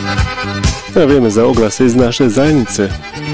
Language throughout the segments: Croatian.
Na vrijeme za oglase iz naše zajednice.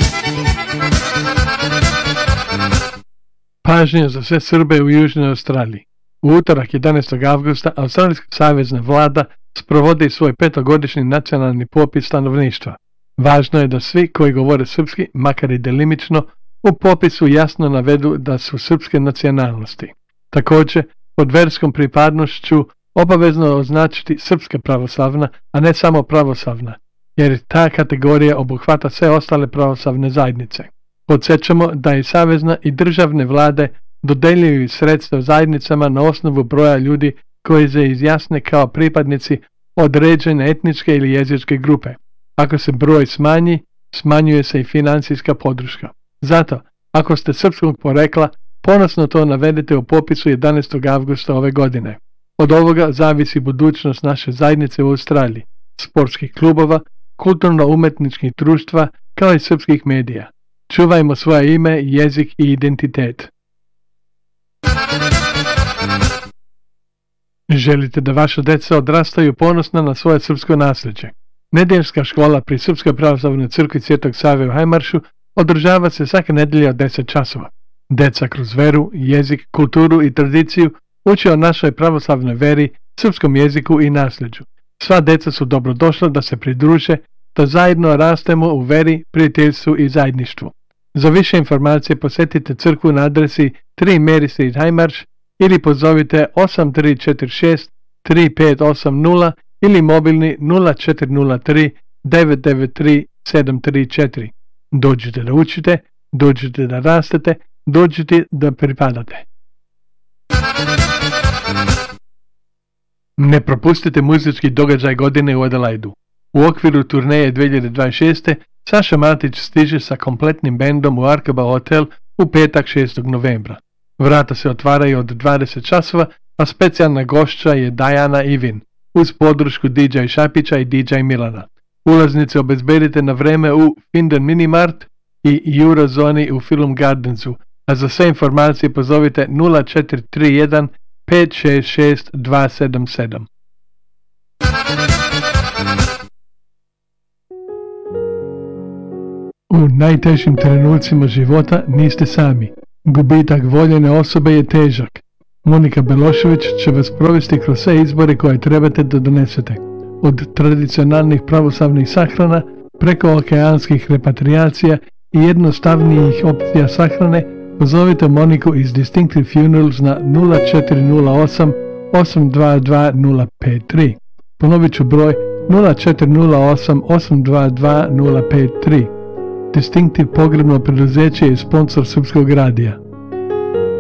Pažnja za sve Srbe u Južnoj Australiji. U utorak 11. avgusta Australijska savezna vlada sprovodi svoj 5-godišnji nacionalni popis stanovništva. Važno je da svi koji govore srpski, makar i delimično, u popisu jasno navedu da su srpske nacionalnosti. Također, pod verskom pripadnošću obavezno je označiti srpska pravoslavna, a ne samo pravoslavna, jer ta kategorija obuhvata sve ostale pravoslavne zajednice. Podsjećamo da i savezna i državne vlade dodeljuju sredstva zajednicama na osnovu broja ljudi koji se izjasne kao pripadnici određene etničke ili jezičke grupe. Ako se broj smanji, smanjuje se i financijska podrška. Zato, ako ste srpskog porekla, ponosno to navedete u popisu 11. avgusta ove godine. Od ovoga zavisi budućnost naše zajednice u Australiji, sportskih klubova, kulturno-umetničkih društva, kao i srpskih medija. Čuvajmo svoje ime, jezik i identitet. Želite da vaša deca odrastaju ponosna na svoje srpsko nasljeđe? Nedeljska škola pri Srpskoj pravoslavnoj crkvi Svetog Save u Hajmaršu održava se svake nedelje od 10 časova. Deca kroz veru, jezik, kulturu i tradiciju uče o našoj pravoslavnoj veri, srpskom jeziku i nasljeđu. Sva deca su dobrodošla da se pridruže, da zajedno rastemo u veri, prijateljstvu i zajedništvu. Za više informacije posjetite crkvu na adresi 3 Mary Street Hajmarš ili pozovite 8346 3580 ili mobilni 0403 993 734. Dođite da učite, dođite da rastete, dođite da pripadate. Ne propustite muzički događaj godine u Adelaidu. U okviru turneje 2026. Saša Matić stiže sa kompletnim bendom u Arkaba Hotel u petak 6. novembra. Vrata se otvaraju od 20 časova, a specijalna gošća je Dajana Ivin, uz podršku DJ Šapića i DJ Milana. Ulaznice obezbedite na vreme u Finden Minimart i Eurozoni u Film Gardensu, a za sve informacije pozovite 0431 566 277. U najtežim trenucima života niste sami. Gubitak voljene osobe je težak. Monika Belošević će vas provesti kroz sve izbore koje trebate da donesete. Od tradicionalnih pravoslavnih sahrana, preko okeanskih repatriacija i jednostavnijih opcija sahrane, pozovite Moniku iz Distinctive Funerals na 0408 822 053. Ponovit ću broj 0408 822 053. Distinctive pogrebno preduzeće je sponsor Srpskog radija.